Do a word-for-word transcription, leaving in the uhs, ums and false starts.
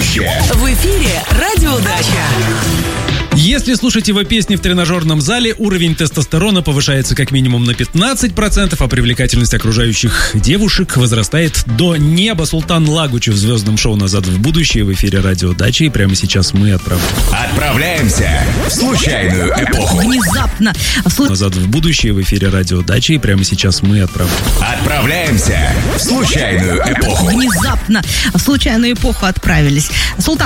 Будущее. В эфире «Радиоудача». Если слушать его песни в тренажерном зале, уровень тестостерона повышается как минимум на пятнадцать процентов, а привлекательность окружающих девушек возрастает до неба. Султан Лагучев в звездном шоу «Назад в будущее» в эфире «Радиоудача». И прямо сейчас мы отправляемся. Отправляемся в случайную эпоху. Внезапно. «Назад в будущее» в эфире «Радиоудача». И прямо сейчас мы отправляемся. Отправляемся в случайную эпоху. Внезапно в случайную эпоху отправились. Султан